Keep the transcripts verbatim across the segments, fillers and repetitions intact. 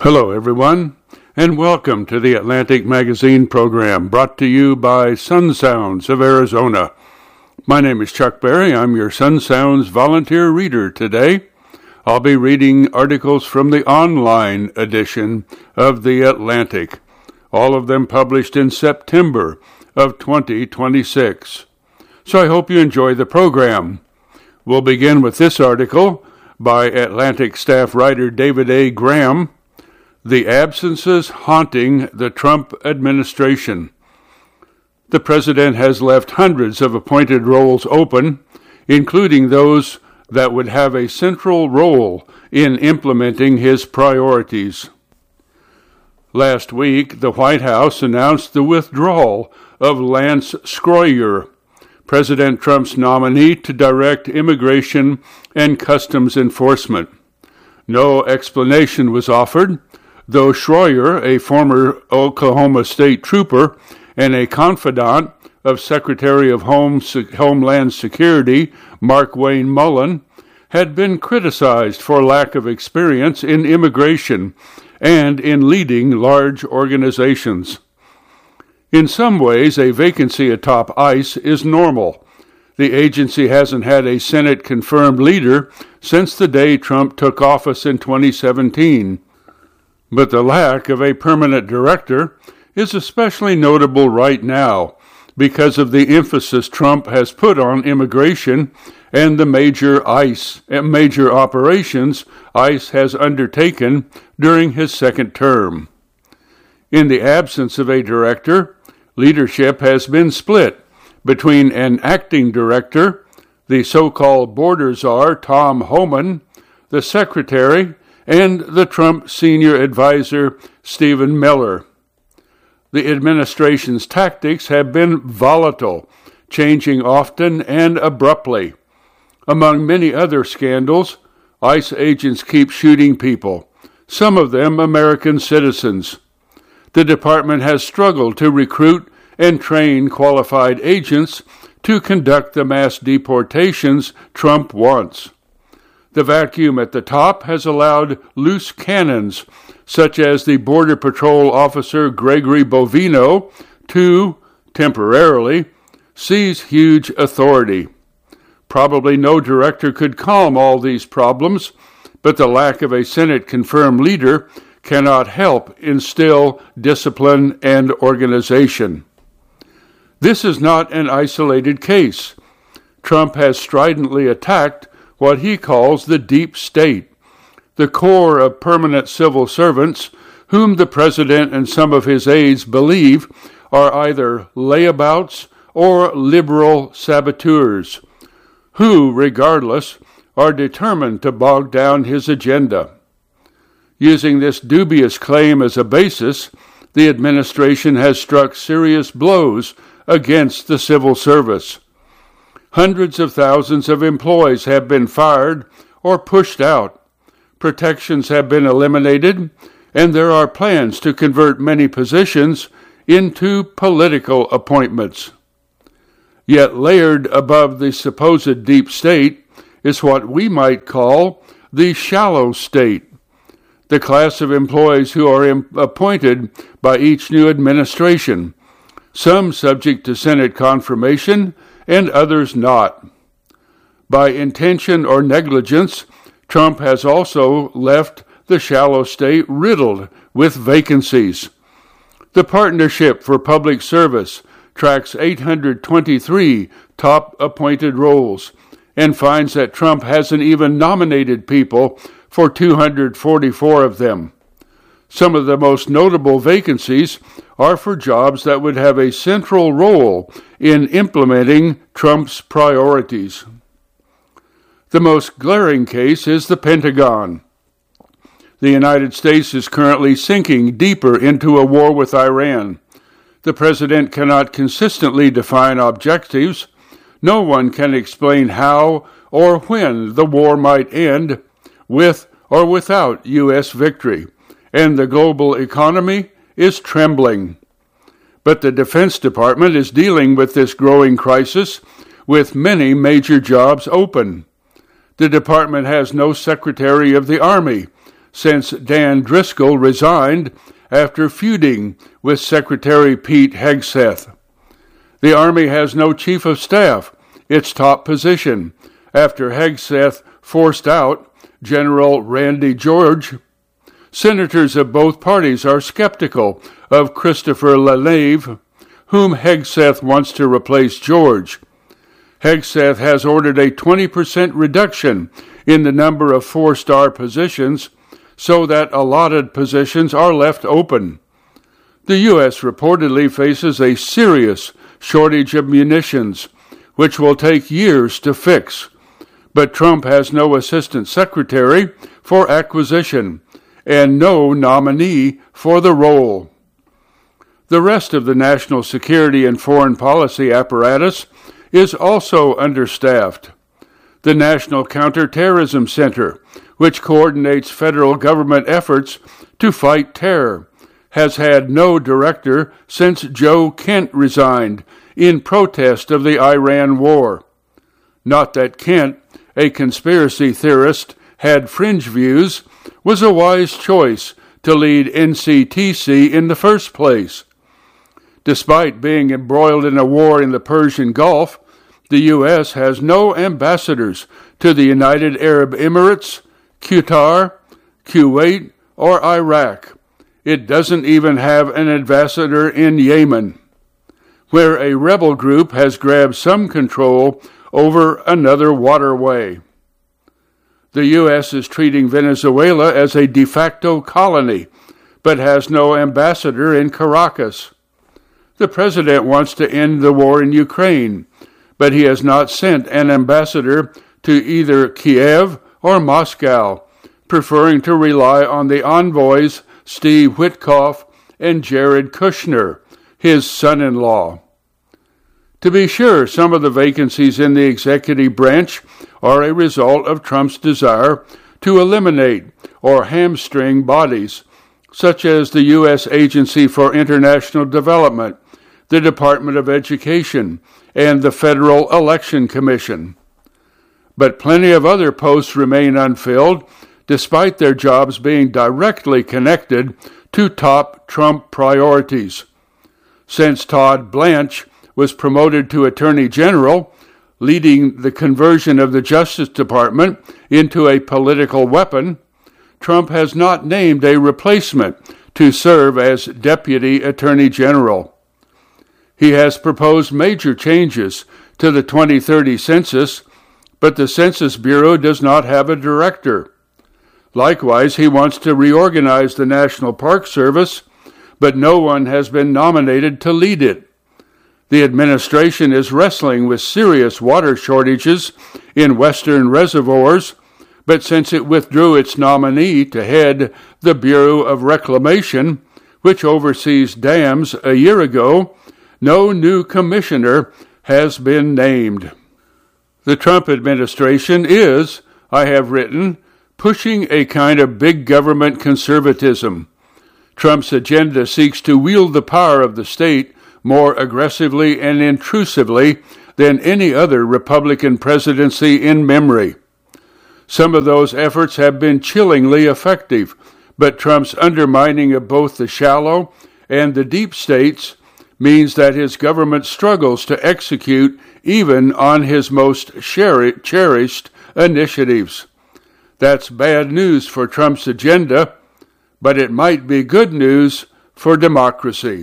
Hello, everyone, and welcome to the Atlantic Magazine program brought to you by Sun Sounds of Arizona. My name is Chuck Berry. I'm your Sun Sounds volunteer reader today. I'll be reading articles from the online edition of the Atlantic, all of them published in September of twenty twenty-six. So I hope you enjoy the program. We'll begin with this article by Atlantic staff writer David A. Graham, "The Absences Haunting the Trump Administration." The president has left hundreds of appointed roles open, including those that would have a central role in implementing his priorities. Last week, the White House announced the withdrawal of Lance Schroyer, President Trump's nominee to direct immigration and customs enforcement. No explanation was offered, though Schroyer, a former Oklahoma State trooper and a confidant of Secretary of Home, Homeland Security Mark Wayne Mullen, had been criticized for lack of experience in immigration and in leading large organizations. In some ways, a vacancy atop ICE is normal. The agency hasn't had a Senate-confirmed leader since the day Trump took office in twenty seventeen. But the lack of a permanent director is especially notable right now because of the emphasis Trump has put on immigration and the major ICE and major operations ICE has undertaken during his second term. In the absence of a director, leadership has been split between an acting director, the so-called border czar Tom Homan, the secretary, and the Trump senior advisor Stephen Miller. The administration's tactics have been volatile, changing often and abruptly. Among many other scandals, ICE agents keep shooting people, some of them American citizens. The department has struggled to recruit and train qualified agents to conduct the mass deportations Trump wants. The vacuum at the top has allowed loose cannons, such as the Border Patrol officer Gregory Bovino, to, temporarily, seize huge authority. Probably no director could calm all these problems, but the lack of a Senate-confirmed leader cannot help instill discipline and organization. This is not an isolated case. Trump has stridently attacked what he calls the deep state, the core of permanent civil servants whom the president and some of his aides believe are either layabouts or liberal saboteurs, who, regardless, are determined to bog down his agenda. Using this dubious claim as a basis, the administration has struck serious blows against the civil service. Hundreds of thousands of employees have been fired or pushed out. Protections have been eliminated, and there are plans to convert many positions into political appointments. Yet layered above the supposed deep state is what we might call the shallow state, the class of employees who are appointed by each new administration, some subject to Senate confirmation and others not. By intention or negligence, Trump has also left the shallow state riddled with vacancies. The Partnership for Public Service tracks eight hundred twenty-three top appointed roles and finds that Trump hasn't even nominated people for two hundred forty-four of them. Some of the most notable vacancies are for jobs that would have a central role in implementing Trump's priorities. The most glaring case is the Pentagon. The United States is currently sinking deeper into a war with Iran. The president cannot consistently define objectives. No one can explain how or when the war might end, with or without U S victory, and the global economy is trembling. But the Defense Department is dealing with this growing crisis with many major jobs open. The department has no Secretary of the Army, since Dan Driscoll resigned after feuding with Secretary Pete Hegseth. The Army has no chief of staff, its top position, after Hegseth forced out General Randy George. Senators of both parties are skeptical of Christopher LaNave, whom Hegseth wants to replace George. Hegseth has ordered a twenty percent reduction in the number of four-star positions so that allotted positions are left open. The U S reportedly faces a serious shortage of munitions, which will take years to fix. But Trump has no assistant secretary for acquisition and no nominee for the role. The rest of the national security and foreign policy apparatus is also understaffed. The National Counterterrorism Center, which coordinates federal government efforts to fight terror, has had no director since Joe Kent resigned in protest of the Iran war. Not that Kent, a conspiracy theorist, had fringe views, was a wise choice to lead N C T C in the first place. Despite being embroiled in a war in the Persian Gulf, the U S has no ambassadors to the United Arab Emirates, Qatar, Kuwait, or Iraq. It doesn't even have an ambassador in Yemen, where a rebel group has grabbed some control over another waterway. The U S is treating Venezuela as a de facto colony, but has no ambassador in Caracas. The president wants to end the war in Ukraine, but he has not sent an ambassador to either Kiev or Moscow, preferring to rely on the envoys Steve Witkoff and Jared Kushner, his son-in-law. To be sure, some of the vacancies in the executive branch are a result of Trump's desire to eliminate or hamstring bodies, such as the U S Agency for International Development, the Department of Education, and the Federal Election Commission. But plenty of other posts remain unfilled, despite their jobs being directly connected to top Trump priorities. Since Todd Blanche was promoted to Attorney General, leading the conversion of the Justice Department into a political weapon, Trump has not named a replacement to serve as Deputy Attorney General. He has proposed major changes to the twenty thirty census, but the Census Bureau does not have a director. Likewise, he wants to reorganize the National Park Service, but no one has been nominated to lead it. The administration is wrestling with serious water shortages in western reservoirs, but since it withdrew its nominee to head the Bureau of Reclamation, which oversees dams, a year ago, no new commissioner has been named. The Trump administration is, I have written, pushing a kind of big government conservatism. Trump's agenda seeks to wield the power of the state more aggressively and intrusively than any other Republican presidency in memory. Some of those efforts have been chillingly effective, but Trump's undermining of both the shallow and the deep states means that his government struggles to execute even on his most cherished initiatives. That's bad news for Trump's agenda, but it might be good news for democracy.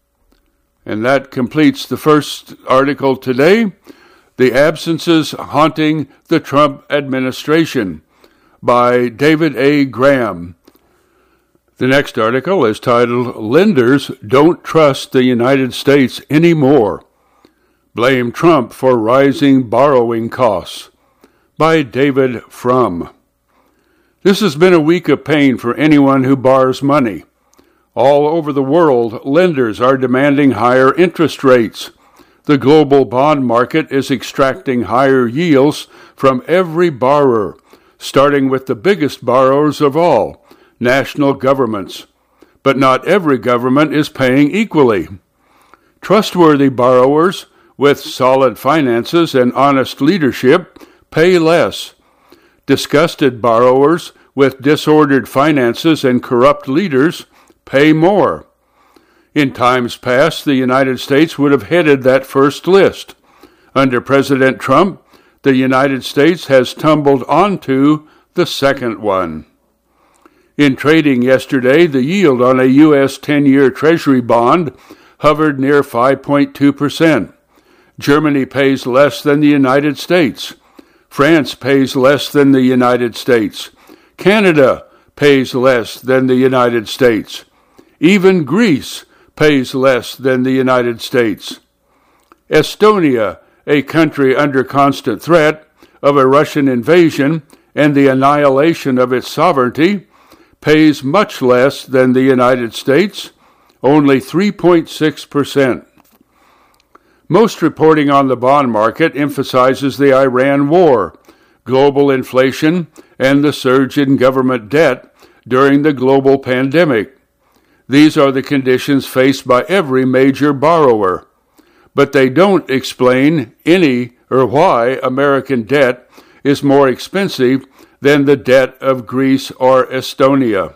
And that completes the first article today, The Absences Haunting the Trump Administration, by David A. Graham. The next article is titled, Lenders Don't Trust the United States Anymore. Blame Trump for Rising Borrowing Costs, by David Frum. This has been a week of pain for anyone who borrows money. All over the world, lenders are demanding higher interest rates. The global bond market is extracting higher yields from every borrower, starting with the biggest borrowers of all, national governments. But not every government is paying equally. Trustworthy borrowers with solid finances and honest leadership pay less. Disgusted borrowers with disordered finances and corrupt leaders pay more. In times past, the United States would have headed that first list. Under President Trump, the United States has tumbled onto the second one. In trading yesterday, the yield on a U S ten-year Treasury bond hovered near five point two percent. Germany pays less than the United States. France pays less than the United States. Canada pays less than the United States. Even Greece pays less than the United States. Estonia, a country under constant threat of a Russian invasion and the annihilation of its sovereignty, pays much less than the United States, only three point six percent. Most reporting on the bond market emphasizes the Iran war, global inflation, and the surge in government debt during the global pandemic. These are the conditions faced by every major borrower, but they don't explain any or why American debt is more expensive than the debt of Greece or Estonia.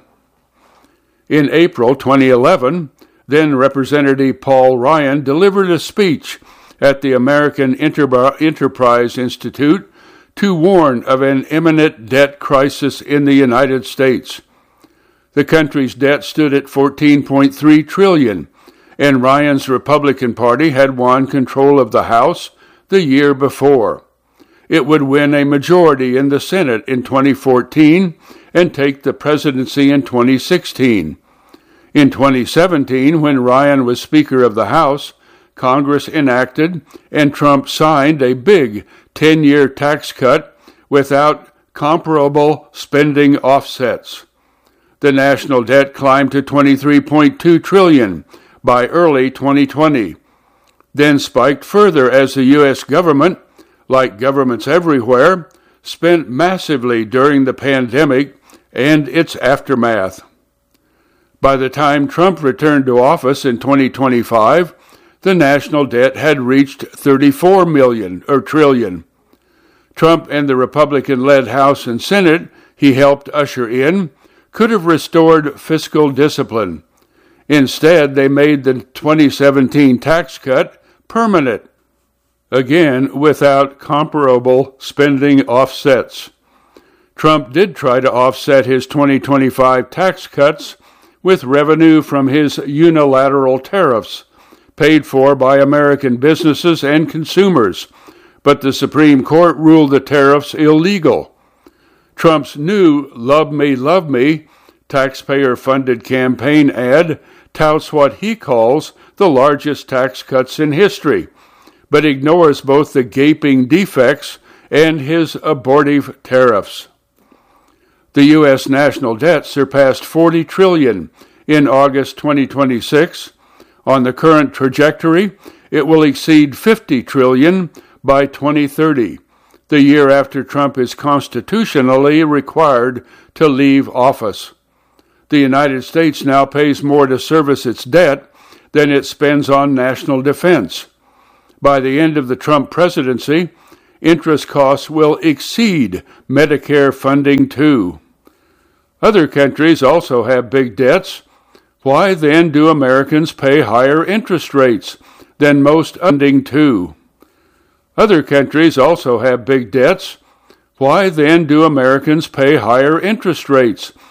In April twenty eleven, then Representative Paul Ryan delivered a speech at the American Enter- Enterprise Institute to warn of an imminent debt crisis in the United States. The country's debt stood at fourteen point three trillion dollars, and Ryan's Republican Party had won control of the House the year before. It would win a majority in the Senate in twenty fourteen and take the presidency in twenty sixteen. In twenty seventeen, when Ryan was Speaker of the House, Congress enacted and Trump signed a big ten-year tax cut without comparable spending offsets. The national debt climbed to twenty-three point two trillion dollars by early twenty twenty, then spiked further as the U S government, like governments everywhere, spent massively during the pandemic and its aftermath. By the time Trump returned to office in twenty twenty-five, the national debt had reached thirty-four million or trillion. Trump and the Republican-led House and Senate he helped usher in could have restored fiscal discipline. Instead, they made the twenty seventeen tax cut permanent, again without comparable spending offsets. Trump did try to offset his twenty twenty-five tax cuts with revenue from his unilateral tariffs, paid for by American businesses and consumers, but the Supreme Court ruled the tariffs illegal. Trump's new Love Me, Love Me taxpayer-funded campaign ad touts what he calls the largest tax cuts in history, but ignores both the gaping defects and his abortive tariffs. The U S national debt surpassed forty trillion dollars in August twenty twenty-six. On the current trajectory, it will exceed fifty trillion dollars by twenty thirty, the year after Trump is constitutionally required to leave office. The United States now pays more to service its debt than it spends on national defense. By the end of the Trump presidency, interest costs will exceed Medicare funding too. Other countries also have big debts. Why then do Americans pay higher interest rates than most funding too? Other countries also have big debts. Why then do Americans pay higher interest rates